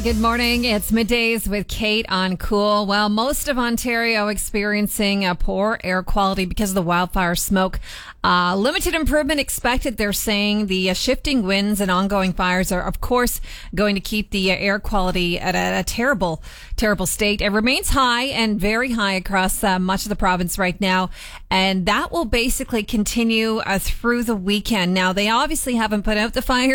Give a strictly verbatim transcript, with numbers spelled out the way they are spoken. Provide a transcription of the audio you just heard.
Good morning. It's middays with Kate on Cool. Well, most of Ontario experiencing a poor air quality because of the wildfire smoke. Uh, limited improvement expected, they're saying. The uh, shifting winds and ongoing fires are, of course, going to keep the uh, air quality at a, a terrible, terrible state. It remains high and very high across uh, much of the province right now. And that will basically continue uh, through the weekend. Now, they obviously haven't put out the fires